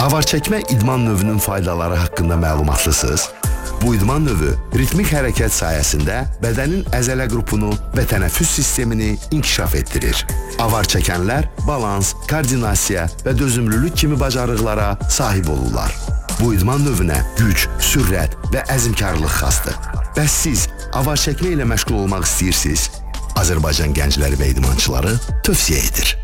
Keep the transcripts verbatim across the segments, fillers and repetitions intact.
Avar çəkmə idman növünün faydaları haqqında məlumatlısınız? Bu idman növü ritmik hərəkət sayəsində bədənin əzələ qrupunu və tənəffüs sistemini inkişaf etdirir. Avar çəkənlər balans, koordinasiya və dözümlülük kimi bacarıqlara sahib olurlar. Bu idman növünə güc, sürət və əzmkarlıq xasdır. Bəs siz avar çəkmə ilə məşğul olmaq istəyirsiniz? Azərbaycan gəncləri və idmançıları tövsiyə edir.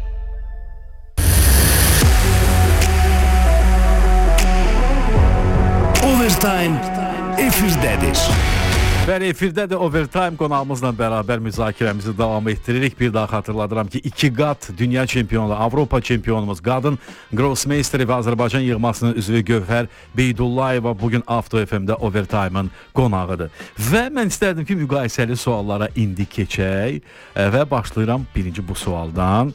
Overtime efirdədir. Bəli, efirdə də Overtime qonağımızla bərabər müzakirəmizi davam etdiririk. Bir daha xatırladıram ki, iki qat dünya çempionu, Avropa çempionumuz, qadın Grossmeisteri və Azərbaycan yığmasının üzvü Gövhər Beydullayeva bugün Avto F M-də Overtime-ın qonağıdır. Və mən istərdim ki, müqayisəli suallara indi keçək və başlayıram birinci bu sualdan.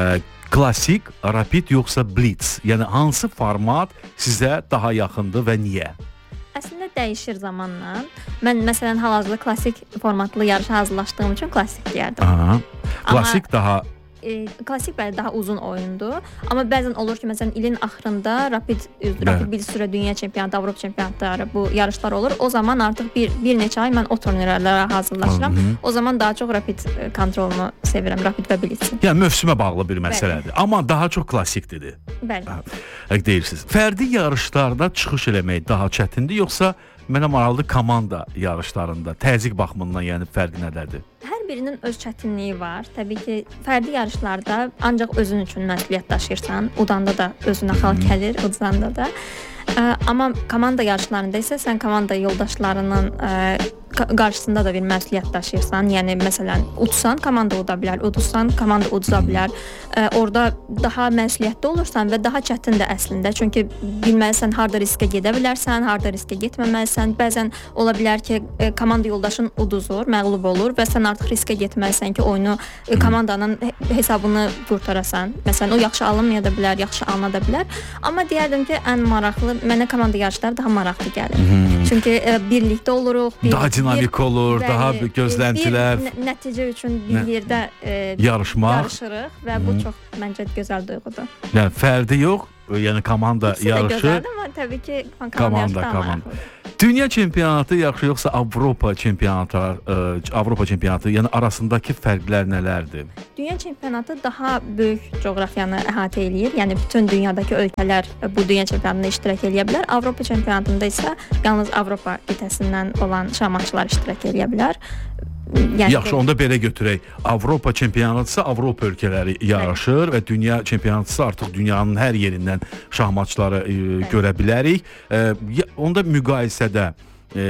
Klasik, rapid yoxsa blitz? Yəni hansı format sizə daha yaxındır və niyə? Əslində dəyişir zamanla. Mən məsələn hal-hazırda klassik formatlı yarışa hazırlaşdığım üçün klassik deyərdim. Aha. Klassik Amma, daha e, klassik bəli daha uzun oyundur. Amma bəzən olur ki, məsələn ilin axırında rapid rapid bir sürə dünya çempionatı, Avropa çempionatları bu yarışlar olur. O zaman artıq bir bir neçə ay mən o turnirlərə hazırlaşıram. Hı-hı. O zaman daha çox rapid kontrolunu sevirəm, rapid və blitz. Yəni mövsümə bağlı bir məsələdir. Bəli. Amma daha çox klassikdir. Bəli. Hə, deyirsiniz. Fərdi yarışlarda çıxış eləmək daha çətindir, yoxsa mənə maraqlıdır komanda yarışlarında təzyiq baxımından, yəni fərqi nədədir? Hər birinin öz çətinliyi var. Təbii ki, fərdi yarışlarda ancaq özün üçün məsuliyyət daşıyırsan. Udanda da özünə xal gəlir, udanda da. Ə, amma komanda yarışlarında isə sən komanda yoldaşlarının ə, qarşısında da bir məsuliyyət daşıyırsan. Yəni məsələn, udsan komanda uda bilər, udursan komanda uduza bilər. Ə, orada daha məsuliyyətli olursan və daha çətindir əslində. Çünki bilməlisən harda riskə gedə bilərsən, harda riskə getməməlisən. Bəzən ola bilər ki, ə, komanda yoldaşın uduzur, məğlub olur və sən artıq riskə getməlisən ki, oyunu ə, komandanın hesabını qurtarasan. Məsələn, o yaxşı alınmaya da bilər, yaxşı alına da bilər. Amma deyərdim ki, ən maraqlı mənə komanda yarışları daha maraqlı gəlir. Hmm. Çünki ə, birlikdə oluruq, bir, daha dinamik bir, olur, bəli, daha gözləntilər, bir nəticə üçün bir nə? yerdə ə, yarışmaq, yarışırıq və hmm. bu çox məncə gözəl duyğudur. Yəni fərdi yox, yəni komanda İkisi yarışı. Gözəldir, amma təbii ki, komanda, komanda. Dünya çempionatı yaxşı yoxsa Avropa çempionatı, ə, Avropa çempionatı, yəni arasındakı fərqlər nələrdir? Dünya çempionatı daha böyük coğrafiyanı əhatə eləyir. Yəni bütün dünyadakı ölkələr bu dünya çempionatında iştirak edə bilər. Avropa çempionatında isə yalnız Avropa qitəsindən olan şahmatçılar iştirak edə bilər. Yəni, yaxşı, onda belə götürək. Avropa çempionatısı Avropa ölkələri yarışır və dünya çempionatısı artıq dünyanın hər yerindən şahmatçıları e, görə bilərik. E, onda müqayisədə e,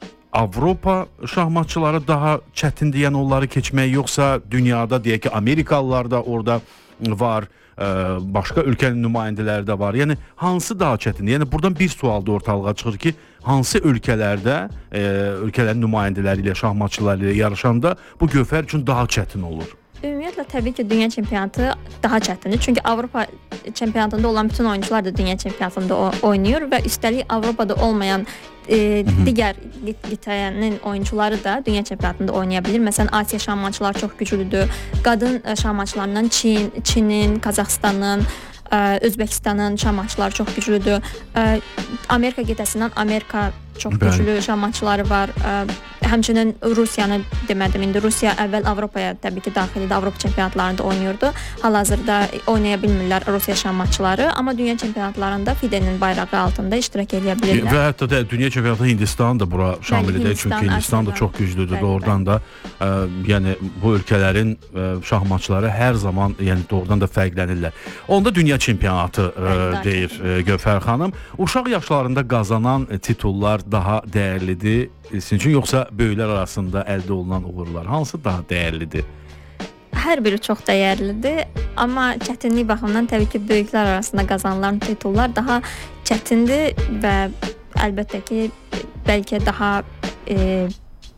Avropa şahmatçıları daha çətindir, yəni onları keçmək, yoxsa dünyada deyək ki, Amerikalılar da orada var, e, başqa ölkənin nümayəndələri də var. Yəni hansı daha çətindir? Yəni buradan bir sual da ortalığa çıxır ki, hansı ölkələrdə e, ölkələrin nümayəndələri ilə, şahmatçıları ilə yarışanda bu Gövhər üçün daha çətin olur? Ümumiyyətlə təbii ki, dünya çempionatı daha çətindir. Çünki Avropa çempionatında olan bütün oyuncular da dünya çempionatında oynayır və üstəlik Avropada olmayan e, digər qitənin oyuncuları da dünya çempionatında oynaya bilir. Məsələn, Asiya şahmatçıları çox güclüdür. Qadın şahmatçılarından Çin, Çinin, Qazaxıstanın, Özbəkistanın şahmatçıları çox güclüdür. Amerika qitəsindən Amerika çox güclü şahmatçıları var. Həmçinin Rusiyanı demədim. İndi Rusiya əvvəl Avropaya təbii ki, daxil idi. Avropa çempionatlarında oynayırdı. Hal-hazırda oynaya bilmirlər Rusiya şahmatçıları, amma dünya çempionatlarında Fidenin bayrağı altında iştirak edə bilirlər. Və hətta da dünya çempionatı Hindistan da bura şamil edir. Çünki Hindistan da çox güclüdür. Bəli, doğrudan bəli. da ə, yəni bu ölkələrin ə, şahmatçıları hər zaman yəni doğrudan da fərqlənirlər. Onda dünya çempionatı ə, deyir ə, Gövhər xanım. Uşaq yaşlarında qazanan ə, titullar daha dəyərlidir sizin üçün, yoxsa böyüklər arasında əldə olunan uğurlar hansı daha dəyərlidir? Hər biri çox dəyərlidir, amma çətinlik baxımından təbii ki, böyüklər arasında qazanılan titullar daha çətindir və əlbəttə ki, bəlkə daha e,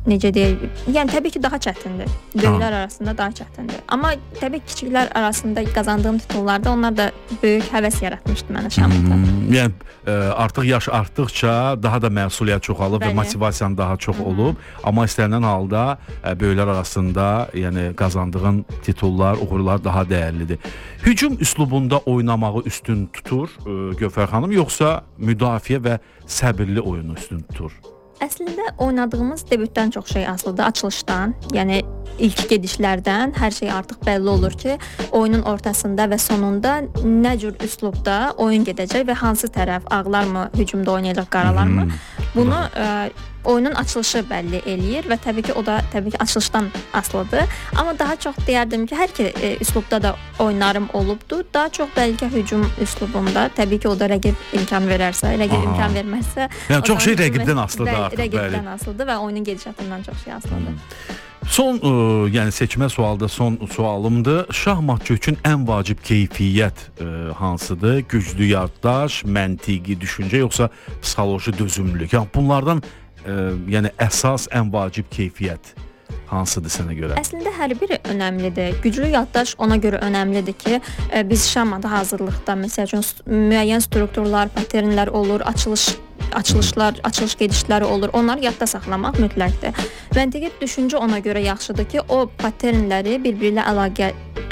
necə deyək, yəni təbii ki daha çətindir. Böyüklər ha. arasında daha çətindir. Amma təbii ki kiçiklər arasında qazandığım titullarda onlar da böyük həvəs yaratmışdı mənə şahmata. Hmm, yəni ə, artıq yaş artdıqca daha da məsuliyyət çoxalıb Bəli. və motivasiyan daha çox Hı-hı. olub. Amma istənilən halda ə, böyüklər arasında yəni qazandığın titullar, uğurlar daha dəyərlidir. Hücum üslubunda oynamağı üstün tutur ə, Gövhər xanım, yoxsa müdafiə və səbirli oyunu üstün tutur? Əslində oynadığımız debütdən çox şey asılıdır, açılışdan, yəni ilk gedişlərdən hər şey artıq bəlli olur ki, oyunun ortasında və sonunda nə cür üslubda oyun gedəcək və hansı tərəf ağlarmı, hücumda oynayacaq, qaralarmı? Bunu ə, oyunun açılışı bəlli eləyir və təbii ki o da təbii ki açılışdan asılıdır. Amma daha çox deyərdim ki, hər iki e, üslubda da oyunlarım olubdu. Daha çox bəlkə hücum üslubunda, təbii ki o da rəqib imkan verərsə, rəqib Aha. imkan verməzsə, yəni çox şey rəqibdən asılıdır artıq. Rəqibdən asılıdır və oyunun gedişatından çox şey asılıdır. Hmm. Son ə, yəni seçmə sualda son sualımdır. Şahmatçı üçün ən vacib keyfiyyət ə, hansıdır? Güclü yaddaş, məntiqi düşüncə, yoxsa psixoloji dözümlülük? Yəni bunlardan ə, yəni əsas ən vacib keyfiyyət hansıdır sənə görə? Əslində hər biri önəmlidir. Güclü yaddaş ona görə önəmlidir ki, ə, biz şahmata hazırlıqda məsəl üçün müəyyən strukturlar, paternlər olur, açılış açılışlar, açılış gedişləri olur. Onları yadda saxlamaq mütləqdir. Məntiqi düşüncə ona görə yaxşıdır ki, o paternləri bir-biri ilə əlaqə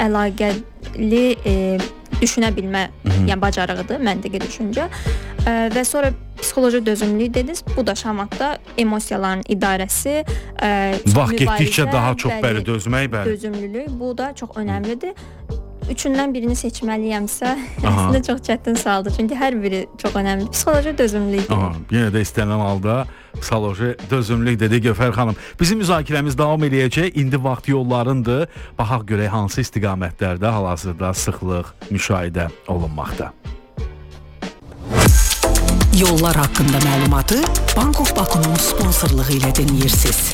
əlaqəli e, düşünə bilmə, Hı-hı. yəni bacarığıdır məntiqi düşüncə. E, və sonra psixoloji dözümlülük dediniz. Bu da şahmatda emosiyaların idarəsi, e, vaxt getdikcə daha çox bəli dözmək, bəli. Dözümlülük bu da çox önəmlidir. Üçündən birini seçməliyəmsə, əslində çox çətin sualdır. Çünki hər biri çox önəmli. Psixoloji dözümlülük. Aha, yenə də istənilən halda psixoloji dözümlülük dedi Gövhər xanım. Bizim müzakirəmiz davam edəcək. İndi vaxt yollarındır. Baxaq görək hansı istiqamətlərdə hal-hazırda sıxlıq müşahidə olunmaqda. Yollar haqqında məlumatı Bank of Baku'nun sponsorluğu ilə dinləyirsiniz.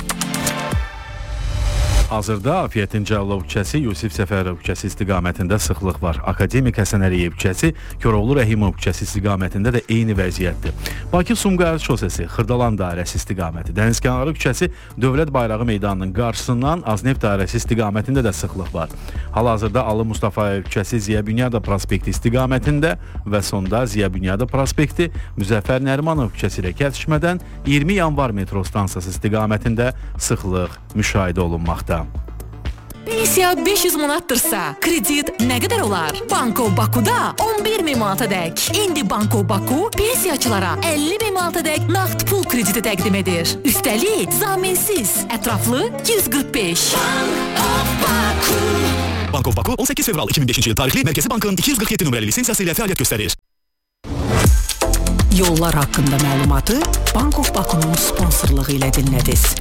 Hazırda Afiyyətin Cəlilov küçəsi, Yusif Səfərov küçəsi istiqamətində sıxlıq var. Akademik Həsən Əliyev küçəsi, Koroğlu Rəhimov küçəsi istiqamətində də eyni vəziyyətdir. Bakı-Sumqayıt şosesi, Xırdalan dairəsi istiqaməti, Dənizkənarı küçəsi, Dövlət Bayrağı meydanının qarşısından Azneft dairəsi istiqamətində də sıxlıq var. Hal-hazırda Ali Mustafayev küçəsi, Ziya Bünyadov prospekti istiqamətində və sonda Ziya Bünyadov prospekti, Müzəffər Nərimanov küçəsi ilə kəsişmədən iyirmi yanvar metro stansiyası istiqamətində sıxlıq müşahidə olunmaqda. Pensiya beş yüz manatdırsa, kredit nə qədər olar? Bank of Baku'da on bir min manata dək. İndi Bank of Baku pensiyaçılara əlli min manata dək nağd pul krediti təqdim edir. Üstəlik, zaminsiz, ətraflı yüz qırx beş. Bank of Baku. Bank of Baku on səkkiz fevral iki min beşinci il tarixli Mərkəzi Bankın iki yüz qırx yeddi nömrəli lisensiyası ilə fəaliyyət göstərir. Yollar haqqında məlumatı Bank of Baku'nun sponsorluğu ilə dinlədiniz.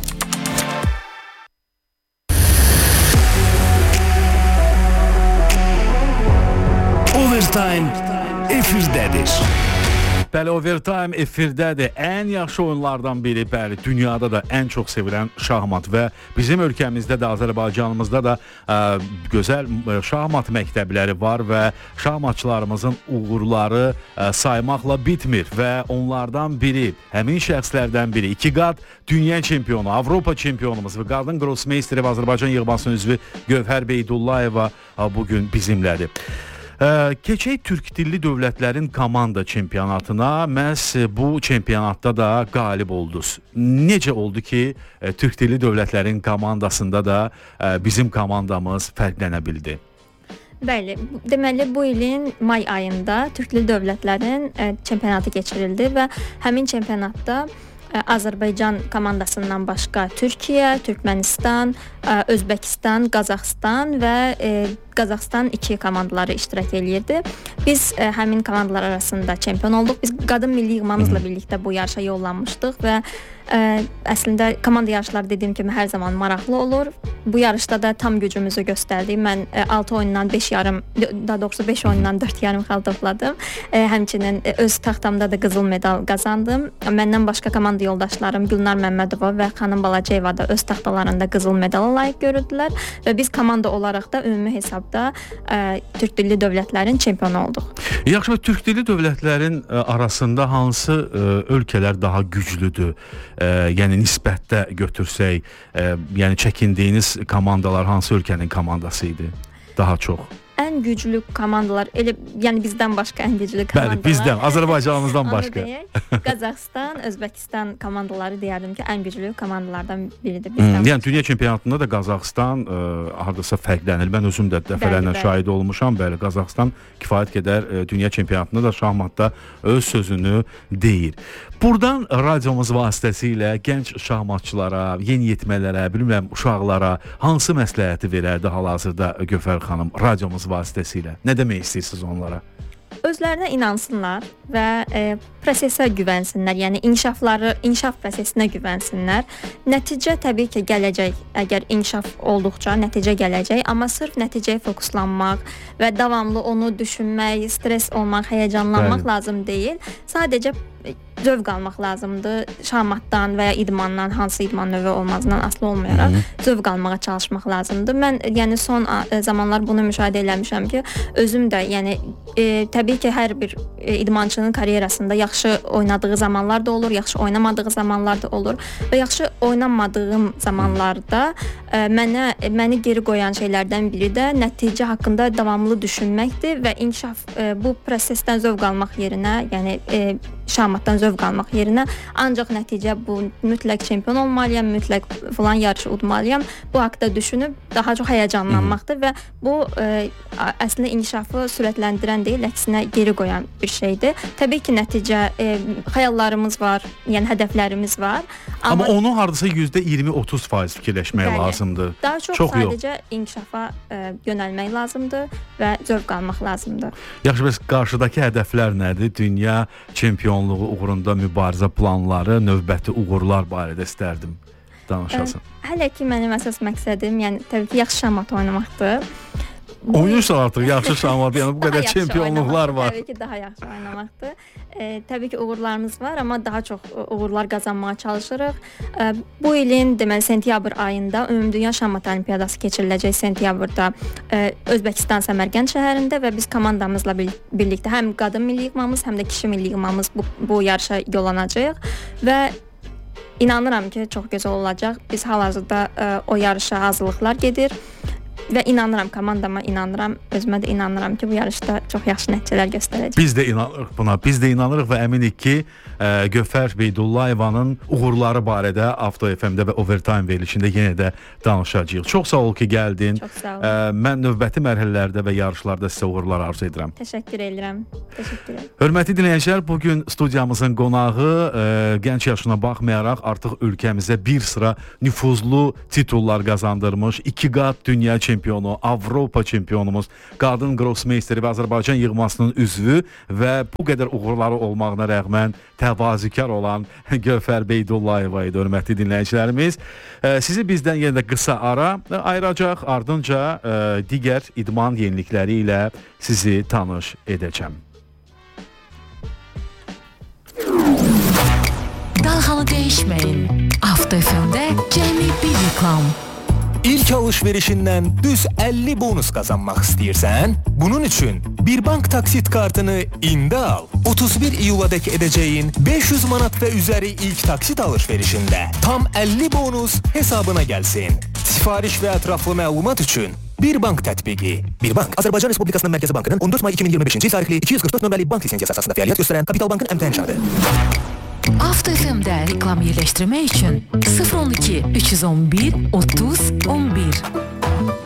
Overtime efirdədir. Bəli, Overtime efirdədir. Ən yaxşı oyunlardan biri, bəli, dünyada da ən çox sevilən şahmat və bizim ölkəmizdə də, Azərbaycanımızda da ə, gözəl şahmat məktəbləri var və şahmatçılarımızın uğurları ə, saymaqla bitmir və onlardan biri, həmin şəxslərdən biri, iki qat dünya çempionu, Avropa çempionumuz və qadın grossmeisteri və Azərbaycan yığmasının üzvü Gövhər Beydullayeva bugün bizimlədir. Keçək türk dilli dövlətlərin komanda çempionatına, məhz bu çempionatda da qalib oldunuz. Necə oldu ki, türk dilli dövlətlərin komandasında da bizim komandamız fərqlənə bildi? Bəli, deməli bu ilin may ayında türk dilli dövlətlərin çempionatı keçirildi və həmin çempionatda Azərbaycan komandasından başqa Türkiyə, Türkmənistan, Özbəkistan, Qazaxıstan və Qazaxıstan iki komandaları iştirak edirdi. Biz ə, həmin komandalar arasında çempion olduq. Biz qadın milli yığmamızla birlikdə bu yarışa yollanmışdıq və ə, əslində komanda yarışları dediyim kimi hər zaman maraqlı olur. Bu yarışda da tam gücümüzü göstərdik. Mən ə, altı oyundan beş yarım, daha doğrusu beş oyundan dörd yarım xal topladım. Ə, həmçinin ə, öz taxtamda da qızıl medal qazandım. Məndən başqa komanda yoldaşlarım Gülnar Məmmədova və xanım Balacayeva da öz taxtalarında qızıl medala layiq görüldülər və biz komanda olaraq da ümumi hesabda ə, türk dilli dövlətlərin çempionu olduq. Yaxşı, və türk dilli dövlətlərin ə, arasında hansı ə, ölkələr daha güclüdür? Ə, yəni nisbətdə götürsək, ə, yəni çəkindiyiniz komandalar hansı ölkənin komandası idi daha çox? Ən güclü komandalar, elə yəni bizdən başqa ən güclü komandalar. Bəli, bizdən, Azərbaycanımızdan başqa. Qazaxıstan, Özbəkistan komandaları deyərdim ki, ən güclü komandalardan biridir bizdən. Hmm, yəni dünya çempionatında da Qazaxıstan ə, hardasa fərqlənir. Mən özüm də dəfələrlə şahid olmuşam. Bəli, Qazaxıstan kifayət qədər ə, dünya çempionatında da şahmatda öz sözünü deyir. Buradan radiomuz vasitəsilə gənc şahmatçılara, yeniyetmələrə, bilmirəm uşaqlara hansı məsləhəti verərdi hal-hazırda Gövhər xanım radiomuz vasitəsilə? Nə demək istəyirsiniz onlara? Özlərinə inansınlar və e, prosesə güvənsinlər. Yəni inkişafları, inkişaf prosesinə güvənsinlər. Nəticə təbii ki, gələcək. Əgər inkişaf olduqca nəticə gələcək, amma sırf nəticəyə fokuslanmaq və davamlı onu düşünmək, stres olmaq, həyəcanlanmaq Bəli. lazım deyil. Sadəcə zövq almaq lazımdır. Şahmatdan və ya idmandan, hansı idman növü olmazdan asılı olmayaraq Hı-hı. zövq almağa çalışmaq lazımdır. Mən yəni son zamanlar bunu müşahidə eləmişəm ki, özüm də yəni e, təbii ki, hər bir e, idmançının karyerasında yaxşı oynadığı zamanlar da olur, yaxşı oynamadığı zamanlar da olur və yaxşı oynamadığım zamanlarda e, mənə məni geri qoyan şeylərdən biri də nəticə haqqında davamlı düşünməkdir və inkişaf e, bu prosesdən zövq almaq yerinə, yəni e, şahmatdan zövq almaq yerinə ancaq nəticə bu mütləq çempion olmalıyam, mütləq falan yarışı udmalıyam. Bu haqqda düşünüb daha çox həyəcanlanmaqdır və bu e, əslində inkişafı sürətləndirən deyil, əksinə geri qoyan bir şeydir. Təbii ki, nəticə e, xəyallarımız var, yəni hədəflərimiz var. Amma, amma onu hardasa yüzdə iyirmi otuz faiz fikirləşmək bəli, lazımdır. Daha çox, çox sadəcə yox. inkişafa e, yönəlmək lazımdır və zövq almaq lazımdır. Yaxşı, bəs qarşıdakı hədəflər nədir? Dünya çempionluğu uğrunda mübarizə planları, növbəti uğurlar barədə istərdim danışasın. Hələ ki, mənim əsas məqsədim, yəni təbii ki, yaxşı şahmat oynamaqdır. Oynayırsan artıq yaxşı şahmat, yəni bu qədər çempionluqlar var. Təbii ki, daha yaxşı oynamaqdır. E, təbii ki, uğurlarımız var, amma daha çox uğurlar qazanmağa çalışırıq. E, bu ilin deməli sentyabr ayında Ümumdünya Şahmat Olimpiyadası keçiriləcək sentyabrda e, Özbəkistan Səmərqənd şəhərində və biz komandamızla birlikdə həm qadın milli yığmamız, həm də kişi milli yığmamız bu, bu yarışa yollanacağıq və inanıram ki, çox gözəl olacaq. Biz hal-hazırda e, o yarışa hazırlıqlar gedir. Və inanıram, komandama inanıram, özümə də inanıram ki, bu yarışda çox yaxşı nəticələr göstərəcək. Biz də inanırıq buna, biz də inanırıq və əminik ki, ə, Gövhər Beydullayevanın uğurları barədə Avto F M-də və Overtime verilişində yenə də danışacağıq. Çox sağ ol ki, gəldin. Çox sağ ol. Ə, mən növbəti mərhələlərdə və yarışlarda sizə uğurlar arzu edirəm. Təşəkkür edirəm. Təşəkkür edirəm. Hörmətli dinləyicilər, bugün studiyamızın qonağı ə, gənc yaşına baxmayaraq artıq ölkəmizə bir sıra nüfuzlu titullar qazandırmış, iki qat dünya çempionu çempionu, Avropa çempionumuz, qadın grossmeisteri və Azərbaycan yığmasının üzvü və bu qədər uğurları olmağına rəğmən təvazükar olan Gövhər Beydullayeva idi, hörmətli dinləyicilərimiz. Sizi bizdən yenə də qısa ara ayıracaq, ardınca digər idman yenilikləri ilə sizi tanış edəcəm. Dalğanı dəyişməyin. Avto F M-də cəmi bir reklam. İlk alışverişindən düz əlli bonus qazanmaq istəyirsən? Bunun üçün bir bank taksit kartını indi al. otuz bir iyuladək edəcəyin beş yüz manat və üzəri ilk taksit alışverişində tam əlli bonus hesabına gəlsin. Sifariş və ətraflı məlumat üçün Bir Bank tətbiqi. Bir Bank, Azərbaycan Respublikasının Mərkəzi Bankının on dörd may iki min iyirmi beşinci il tarixli iki yüz qırx dörd nömrəli bank lisensiyası əsasında fəaliyyət göstərən Kapital Bankın əmtəyin şahıdır. Avto F M-də reklam yerləşdirmək üçün sıfır on iki üç yüz on bir otuz on bir